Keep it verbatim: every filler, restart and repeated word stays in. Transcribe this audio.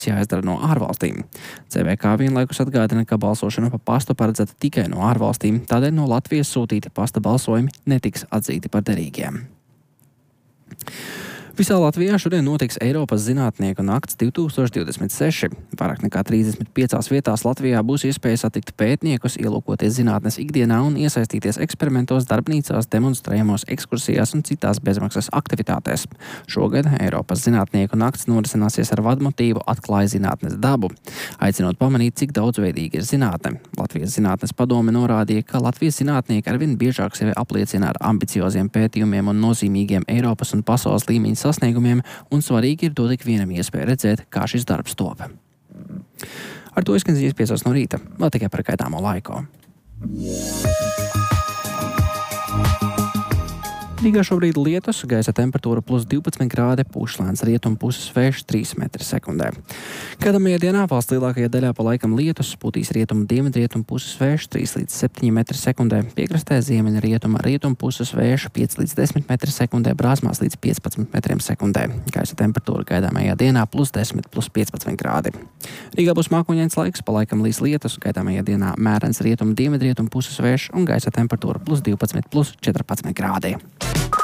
jāizdara no ārvalstīm. C V K vienlaikus atgādina, ka balsošana pa pastu paredzēta tikai no ārvalstīm, tādēļ no Latvijas sūtīti pasta balsojumi netiks atzīti par derīgiem. Visā Latvijā šodien notiks Eiropas zinātnieku nakts divi tūkstoši divdesmit seši. Vairāk nekā trīsdesmit piecās vietās Latvijā būs iespēja satikt pētniekus, ielūkoties zinātnes ikdienā un iesaistīties eksperimentos, darbnīcās, demonstrējumos, ekskursijās un citās bezmaksas aktivitātēs. Šogad Eiropas zinātnieku nakts norisināsies ar vadmotīvu Atklāj zinātnes dabu, aicinot pamanīt, cik daudzveidīga ir zinātne. Latvijas zinātnes padome norādīja, ka Latvijas zinātnieki arvien biežāk sevi apliecina ar ambicioziem pētījumiem un nozīmīgiem Eiropas un pasaules līmeņa sasniegumiem, un svarīgi ir dot ik vienam iespēju redzēt, kā šis darbs top. Ar to izskan ziņas piecos no rīta, vēl tikai par gaidāmo laiku. Rīgā šobrīd lietus, gaisa temperatūra plus divpadsmit grādi, pūš lēns rietumu puses vējš trīs metri sekundē. Gadamajā dienā valsts lielākajā daļā pa laikam lietus, pūtīs rietumu dienvidrietumu puses vējš trīs līdz septiņi metri sekundē, piekrastē ziemeļa rietuma rietumu puses vējš pieci līdz desmit metri sekundē, brāzmās līdz piecpadsmit metriem sekundē. Gaisa temperatūra gaidāmajā dienā plus desmit plus piecpadsmit grādi. Rīgā būs mākoņains laiks, pa laikam līs lietus, gaidāmajā dienā mērens rietumu dienvidrietumu puses vējš un gaisa temperatūra plus divpadsmit plus četrpadsmit grādi.